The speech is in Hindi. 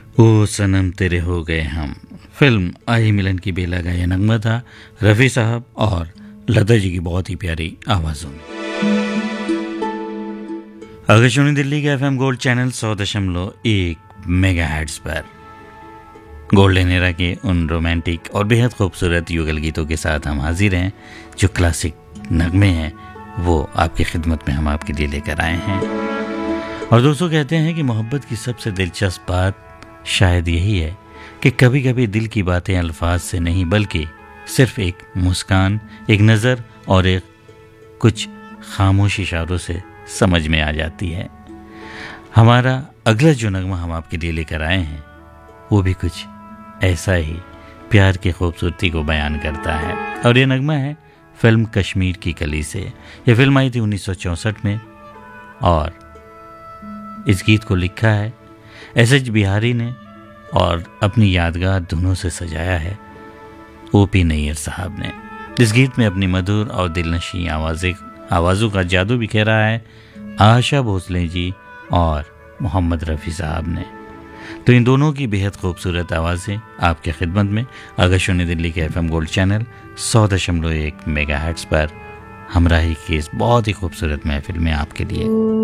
ओ सनम तेरे हो गए हम, फिल्म आई मिलन की बेला का यह नगमा था रफ़ी साहब और लता जी की बहुत ही प्यारी आवाज़ों में। आकाशवाणी दिल्ली के एफएम गोल्ड चैनल 100.1 मेगाहर्ट्ज़ पर गोल्ड एरा के उन रोमांटिक और बेहद खूबसूरत युगल गीतों के साथ हम हाजिर हैं। जो क्लासिक नगमे हैं वो आपकी खिदमत में हम आपके लिए लेकर आए हैं। और दोस्तों, कहते हैं कि मोहब्बत की सबसे दिलचस्प बात शायद यही है कि कभी कभी दिल की बातें अल्फाज से नहीं बल्कि सिर्फ एक मुस्कान, एक नज़र और एक कुछ खामोश इशारों से समझ में आ जाती है। हमारा अगला जो नगमा हम आपके लिए लेकर आए हैं वो भी कुछ ऐसा ही प्यार की खूबसूरती को बयान करता है। और ये नगमा है फिल्म कश्मीर की कली से। यह फिल्म आई थी 1964 में और इस गीत को लिखा है एस.एच. बिहारी ने और अपनी यादगार धुनों से सजाया है ओ.पी. नैयर साहब ने। इस गीत में अपनी मधुर और दिलनशी आवाज़ों का जादू बिखेरा है आशा भोसले जी और मोहम्मद रफ़ी साहब ने। तो इन दोनों की बेहद खूबसूरत आवाज़ें आपके खिदमत में आकाशवाणी दिल्ली के एफएम गोल्ड चैनल 100.1 मेगाहर्ट्ज़ पर हमराही की इस बहुत ही खूबसूरत महफिल में आपके लिए।